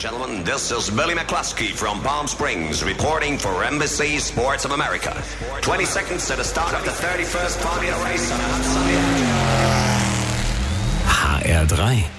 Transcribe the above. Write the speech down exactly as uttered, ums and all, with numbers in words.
gentlemen, this is Billy McCluskey from Palm Springs reporting for Embassy Sports of America. twenty seconds to the start of the thirty-first Formula Race on a hot Sunday. H R drei